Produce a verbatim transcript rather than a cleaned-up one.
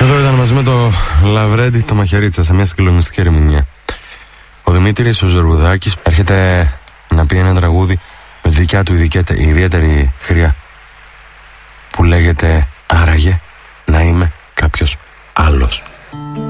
Εδώ ήταν μαζί με το Λαβρέντι το Μαχαιρίτσα σε μια συγκλονιστική ερμηνεία. Ο Δημήτρης ο Ζερβουδάκης έρχεται να πει ένα τραγούδι με δικιά του ιδιαίτερη χρειά που λέγεται «Άραγε να είμαι κάποιος άλλος».